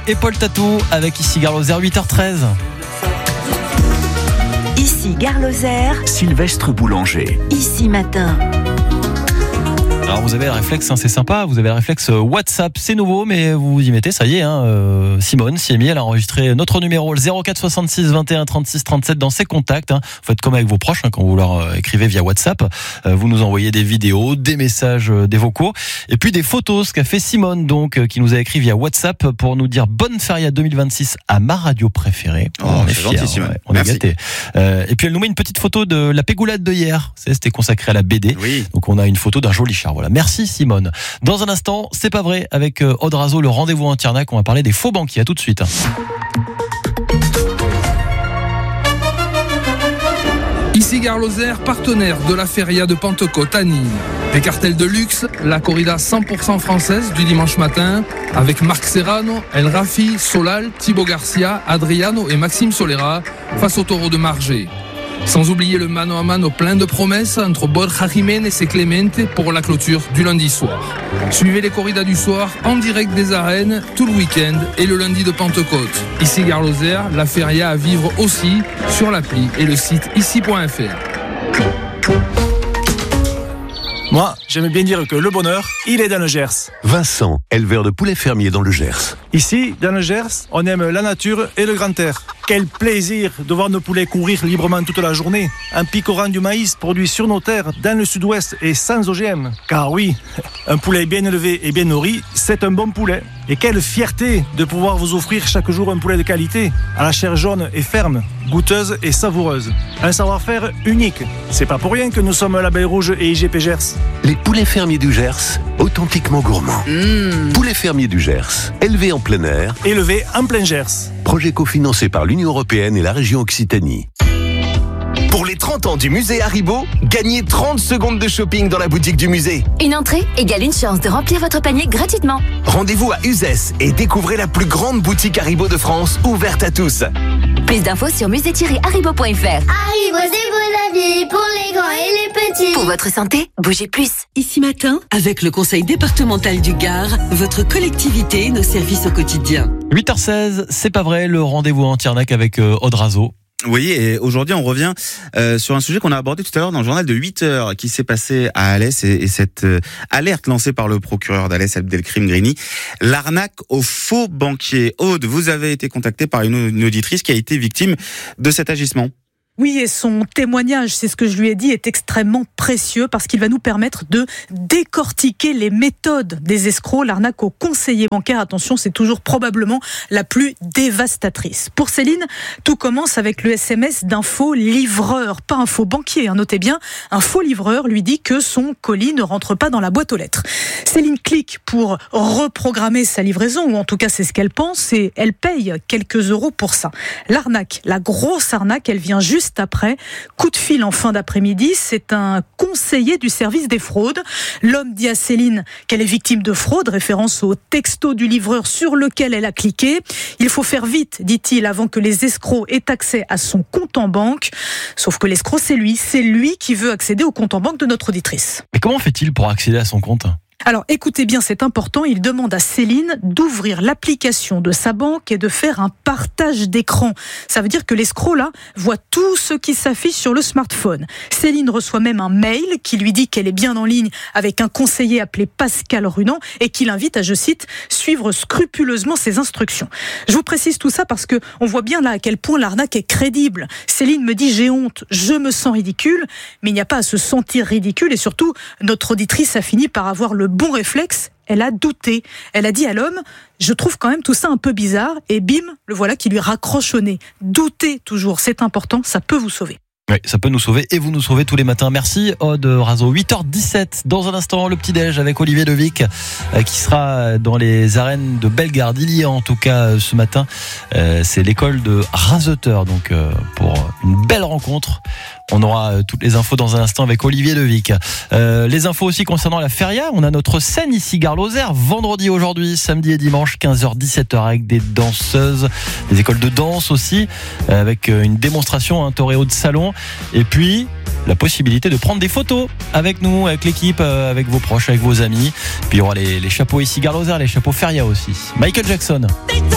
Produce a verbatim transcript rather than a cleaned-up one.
et Paul Tatou avec ici Gare Lozère, huit heures treize. Ici Gare Lozère, Sylvestre Boulanger. Ici Matin. Alors vous avez le réflexe, hein, c'est sympa, vous avez le réflexe WhatsApp, c'est nouveau, mais vous y mettez, ça y est, hein, euh, Simone s'y est mis, elle a enregistré notre numéro, le zéro quatre soixante-six vingt et un trente-six trente-sept dans ses contacts. Hein. Vous faites comme avec vos proches, hein, quand vous leur euh, écrivez via WhatsApp, euh, vous nous envoyez des vidéos, des messages, euh, des vocaux, et puis des photos, ce qu'a fait Simone, donc, euh, qui nous a écrit via WhatsApp pour nous dire bonne feria deux mille vingt-six à ma radio préférée. Oh, on c'est est fiers, gentil, Simone. Ouais, on Merci. est gâtés. Euh, et puis elle nous met une petite photo de la pégoulade de hier, c'est, c'était consacré à la B D, Oui. donc on a une photo d'un joli char. Voilà, merci Simone. Dans un instant, c'est pas vrai, avec Aude Razo, le rendez-vous en Tiernac, on va parler des faux banquiers. À tout de suite. Ici Gare Lozère, partenaire de la feria de Pentecôte à Nîmes. Des cartels de luxe, la corrida cent pour cent française du dimanche matin, avec Marc Serrano, El Rafi, Solal, Thibaut Garcia, Adriano et Maxime Solera, face au taureau de Margé. Sans oublier le mano à mano plein de promesses entre Borja Jiménez et Clemente pour la clôture du lundi soir. Suivez les corridas du soir en direct des arènes tout le week-end et le lundi de Pentecôte. Ici Gare Lozère, la feria à vivre aussi sur l'appli et le site ici point f r. Moi, j'aime bien dire que le bonheur, il est dans le Gers. Vincent, éleveur de poulets fermiers dans le Gers. Ici, dans le Gers, on aime la nature et le grand air. Quel plaisir de voir nos poulets courir librement toute la journée, en picorant du maïs produit sur nos terres, dans le sud-ouest et sans O G M. Car oui, un poulet bien élevé et bien nourri, c'est un bon poulet. Et quelle fierté de pouvoir vous offrir chaque jour un poulet de qualité, à la chair jaune et ferme, goûteuse et savoureuse. Un savoir-faire unique. C'est pas pour rien que nous sommes Label Rouge et I G P Gers. Les poulets fermiers du Gers, authentiquement gourmands. Mmh. Poulets fermiers du Gers, élevés en plein air. Élevé en plein Gers. Projet cofinancé par l'Union européenne et la région Occitanie. Pour les trente ans du musée Haribo, gagnez trente secondes de shopping dans la boutique du musée. Une entrée égale une chance de remplir votre panier gratuitement. Rendez-vous à Uzès et découvrez la plus grande boutique Haribo de France, ouverte à tous. Plus d'infos sur musée tiret haribo point f r. Haribo, c'est pour la vie, pour les grands et les petits. Pour votre santé, bougez plus. Ici Matin, avec le conseil départemental du Gard, votre collectivité, nos services au quotidien. huit heures seize, c'est pas vrai, le rendez-vous en Tiernac avec euh, Aude Razo. Oui, et aujourd'hui, on revient euh, sur un sujet qu'on a abordé tout à l'heure dans le journal de huit heures qui s'est passé à Alès et, et cette euh, alerte lancée par le procureur d'Alès, Abdelkrim Grini, l'arnaque aux faux banquiers. Aude, vous avez été contactée par une, une auditrice qui a été victime de cet agissement. Oui, et son témoignage, c'est ce que je lui ai dit, est extrêmement précieux parce qu'il va nous permettre de décortiquer les méthodes des escrocs. L'arnaque aux conseillers bancaires, attention, c'est toujours probablement la plus dévastatrice. Pour Céline, tout commence avec le S M S d'un faux livreur, pas un faux banquier, hein, notez bien. Un faux livreur lui dit que son colis ne rentre pas dans la boîte aux lettres. Céline clique pour reprogrammer sa livraison, ou en tout cas c'est ce qu'elle pense, et elle paye quelques euros pour ça. L'arnaque, la grosse arnaque, elle vient juste après. Coup de fil en fin d'après-midi, c'est un conseiller du service des fraudes. L'homme dit à Céline qu'elle est victime de fraude, référence au texto du livreur sur lequel elle a cliqué. Il faut faire vite, dit-il, avant que les escrocs aient accès à son compte en banque. Sauf que l'escroc, c'est lui. C'est lui qui veut accéder au compte en banque de notre auditrice. Mais comment fait-il pour accéder à son compte ? Alors écoutez bien, c'est important, il demande à Céline d'ouvrir l'application de sa banque et de faire un partage d'écran. Ça veut dire que l'escroc là voit tout ce qui s'affiche sur le smartphone. Céline reçoit même un mail qui lui dit qu'elle est bien en ligne avec un conseiller appelé Pascal Runand et qui l'invite à, je cite, suivre scrupuleusement ses instructions. Je vous précise tout ça parce que on voit bien là à quel point l'arnaque est crédible. Céline me dit j'ai honte, je me sens ridicule, mais il n'y a pas à se sentir ridicule et surtout notre auditrice a fini par avoir le bon réflexe, elle a douté. Elle a dit à l'homme, je trouve quand même tout ça un peu bizarre, et bim, le voilà qui lui raccroche au nez. Doutez toujours, c'est important, ça peut vous sauver. Oui, ça peut nous sauver et vous nous sauvez tous les matins. Merci Aude Razo. huit heures dix-sept, dans un instant, le petit-déj avec Olivier Levic euh, qui sera dans les arènes de Bellegarde. Il y a en tout cas euh, ce matin, euh, c'est l'école de Raseteur, donc euh, pour une belle rencontre. On aura euh, toutes les infos dans un instant avec Olivier Levic. Euh, les infos aussi concernant la feria. On a notre scène ici, Gare Lozère, vendredi aujourd'hui, samedi et dimanche, quinze heures dix-sept heures, avec des danseuses, des écoles de danse aussi, euh, avec euh, une démonstration, un toréo de salon. Et puis la possibilité de prendre des photos avec nous, avec l'équipe, euh, avec vos proches, avec vos amis. Puis il y aura les, les chapeaux ici Gare Lozère, les chapeaux feria aussi. Michael Jackson.